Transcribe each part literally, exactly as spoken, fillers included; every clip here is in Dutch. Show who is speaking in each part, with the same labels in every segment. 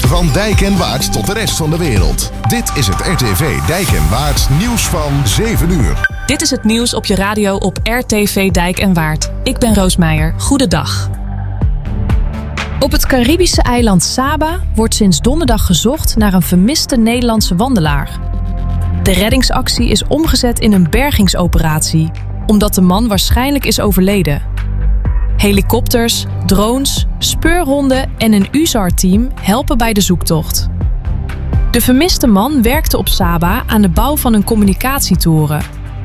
Speaker 1: Van Dijk en Waard tot de rest van de wereld. Dit is het R T V Dijk en Waard nieuws van zeven uur.
Speaker 2: Dit is het nieuws op je radio op R T V Dijk en Waard. Ik ben Roos Meijer. Goedendag. Op het Caribische eiland Saba wordt sinds donderdag gezocht naar een vermiste Nederlandse wandelaar. De reddingsactie is omgezet in een bergingsoperatie, omdat de man waarschijnlijk is overleden. Helikopters, drones, speurhonden en een U S A R-team helpen bij de zoektocht. De vermiste man werkte op Saba aan de bouw van een communicatietoren.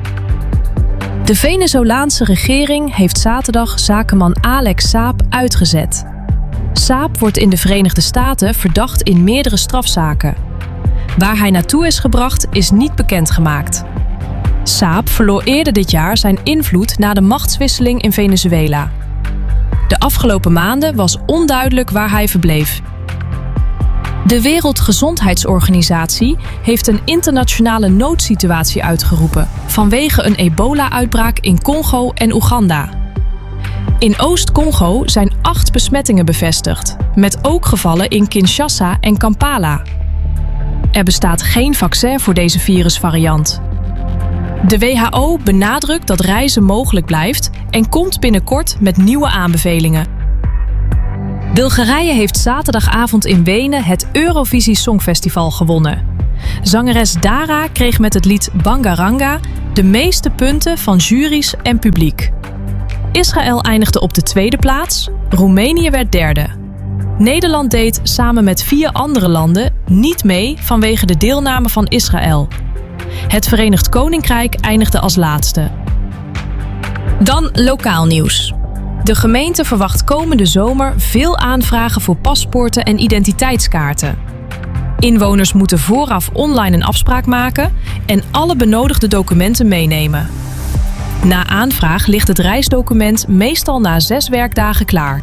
Speaker 2: De Venezolaanse regering heeft zaterdag zakenman Alex Saab uitgezet. Saab wordt in de Verenigde Staten verdacht in meerdere strafzaken. Waar hij naartoe is gebracht is niet bekendgemaakt. Saab verloor eerder dit jaar zijn invloed na de machtswisseling in Venezuela. De afgelopen maanden was onduidelijk waar hij verbleef. De Wereldgezondheidsorganisatie heeft een internationale noodsituatie uitgeroepen vanwege een ebola-uitbraak in Congo en Oeganda. In Oost-Congo zijn acht besmettingen bevestigd, met ook gevallen in Kinshasa en Kampala. Er bestaat geen vaccin voor deze virusvariant. De W H O benadrukt dat reizen mogelijk blijft en komt binnenkort met nieuwe aanbevelingen. Bulgarije heeft zaterdagavond in Wenen het Eurovisie Songfestival gewonnen. Zangeres Dara kreeg met het lied Bangaranga de meeste punten van juries en publiek. Israël eindigde op de tweede plaats, Roemenië werd derde. Nederland deed samen met vier andere landen niet mee vanwege de deelname van Israël. Het Verenigd Koninkrijk eindigde als laatste. Dan lokaal nieuws. De gemeente verwacht komende zomer veel aanvragen voor paspoorten en identiteitskaarten. Inwoners moeten vooraf online een afspraak maken en alle benodigde documenten meenemen. Na aanvraag ligt het reisdocument meestal na zes werkdagen klaar.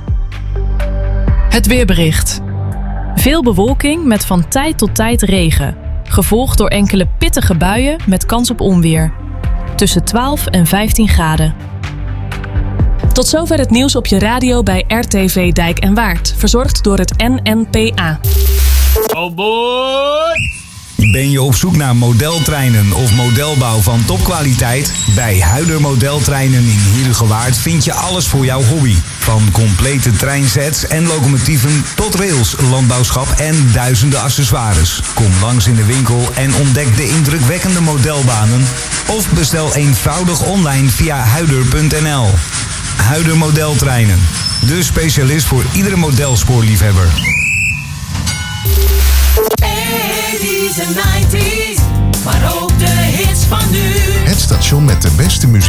Speaker 2: Het weerbericht. Veel bewolking met van tijd tot tijd regen, gevolgd door enkele pittige buien met kans op onweer. Tussen twaalf en vijftien graden. Tot zover het nieuws op je radio bij R T V Dijk en Waard, verzorgd door het N N P A.
Speaker 3: Oh boy!
Speaker 4: Ben je op zoek naar modeltreinen of modelbouw van topkwaliteit? Bij Huider Modeltreinen in Heerhugowaard vind je alles voor jouw hobby. Van complete treinsets en locomotieven tot rails, landbouwschap en duizenden accessoires. Kom langs in de winkel en ontdek de indrukwekkende modelbanen. Of bestel eenvoudig online via huider punt n l. Huider Modeltreinen, de specialist voor iedere modelspoorliefhebber.
Speaker 5: eighties en nineties, maar ook de hits van nu.
Speaker 1: Het station met de beste muziek.